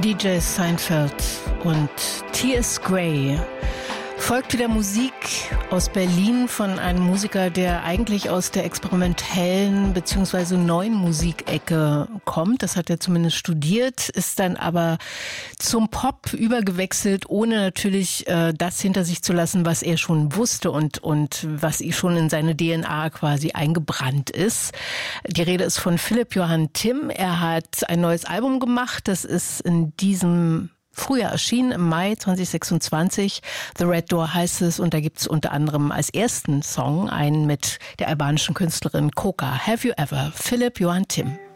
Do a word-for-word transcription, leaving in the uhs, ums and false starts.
D J Seinfeld und T S. Gray. Folgt wieder Musik aus Berlin von einem Musiker, der eigentlich aus der experimentellen bzw. neuen Musikecke kommt. Das hat er zumindest studiert, ist dann aber zum Pop übergewechselt, ohne natürlich äh, das hinter sich zu lassen, was er schon wusste und, und was ihm schon in seine D N A quasi eingebrannt ist. Die Rede ist von Philipp Johann Timm. Er hat ein neues Album gemacht. Das ist in diesem Frühjahr erschienen, im Mai zwanzig sechsundzwanzig. The Red Door heißt es, und da gibt es unter anderem als ersten Song einen mit der albanischen Künstlerin Koka. Have You Ever? Philipp Johann Timm.